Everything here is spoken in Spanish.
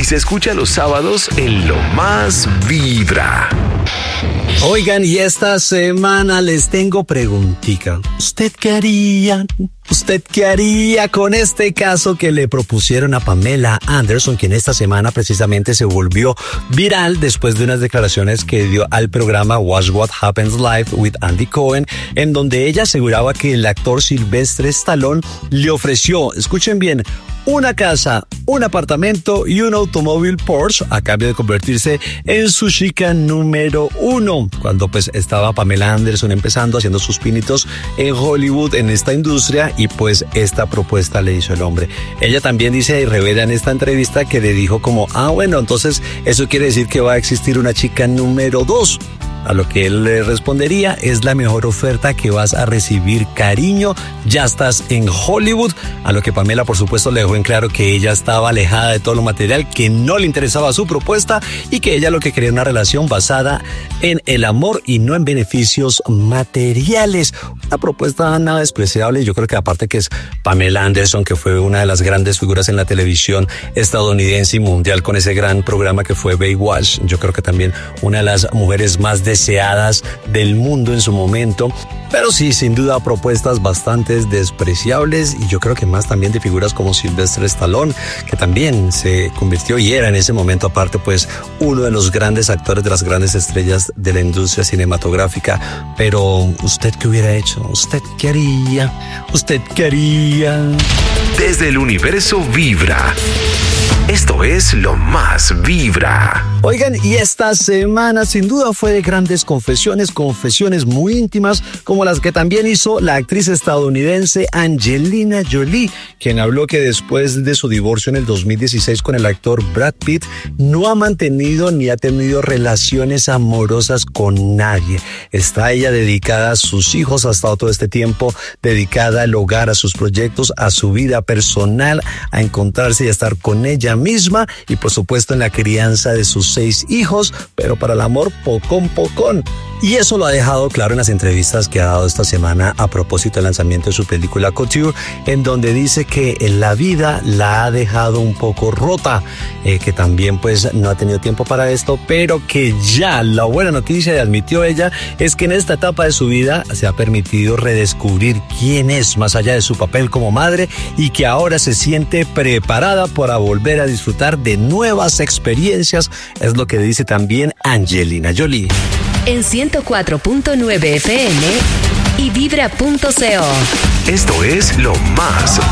se escucha los sábados en Lo Más Vibra. Oigan, y esta semana les tengo preguntica. ¿Usted qué haría? ¿Usted qué haría con este caso que le propusieron a Pamela Anderson, quien esta semana precisamente se volvió viral después de unas declaraciones que dio al programa Watch What Happens Live with Andy Cohen, en donde ella aseguraba que el actor Sylvester Stallone le ofreció, escuchen bien, una casa, un apartamento y un automóvil Porsche a cambio de convertirse en su chica número 1. Cuando pues estaba Pamela Anderson empezando, haciendo sus pinitos en Hollywood, en esta industria, y pues esta propuesta le hizo el hombre. Ella también dice y revela en esta entrevista que le dijo como, bueno, entonces eso quiere decir que va a existir una chica número 2. A lo que él le respondería, es la mejor oferta que vas a recibir, cariño, ya estás en Hollywood. A lo que Pamela, por supuesto, le dejó en claro que ella estaba alejada de todo lo material, que no le interesaba su propuesta y que ella lo que quería era una relación basada en el amor y no en beneficios materiales. Una propuesta nada despreciable. Yo creo que aparte que es Pamela Anderson, que fue una de las grandes figuras en la televisión estadounidense y mundial con ese gran programa que fue Baywatch. Yo creo que también una de las mujeres más deseadas del mundo en su momento, pero sí, sin duda propuestas bastante despreciables, y yo creo que más también de figuras como Sylvester Stallone, que también se convirtió y era en ese momento aparte pues uno de los grandes actores, de las grandes estrellas de la industria cinematográfica. Pero ¿usted qué hubiera hecho? ¿Usted qué haría? ¿Usted qué haría? Desde el universo Vibra, esto es Lo Más Vibra. Oigan, y esta semana sin duda fue de grandes confesiones muy íntimas, como las que también hizo la actriz estadounidense Angelina Jolie, quien habló que después de su divorcio en el 2016 con el actor Brad Pitt, no ha mantenido ni ha tenido relaciones amorosas con nadie. Está ella dedicada a sus hijos, ha estado todo este tiempo dedicada al hogar, a sus proyectos, a su vida personal, a encontrarse y a estar con ella misma, y por supuesto en la crianza de sus 6 hijos, pero para el amor pocón. Y eso lo ha dejado claro en las entrevistas que ha dado esta semana a propósito del lanzamiento de su película Couture, en donde dice que en la vida la ha dejado un poco rota, que también pues no ha tenido tiempo para esto, pero que ya la buena noticia, y admitió ella, es que en esta etapa de su vida se ha permitido redescubrir quién es más allá de su papel como madre, y que ahora se siente preparada para volver a disfrutar de nuevas experiencias, es lo que dice también Angelina Jolie. En 104.9 FM y vibra.co. Esto es Lo Más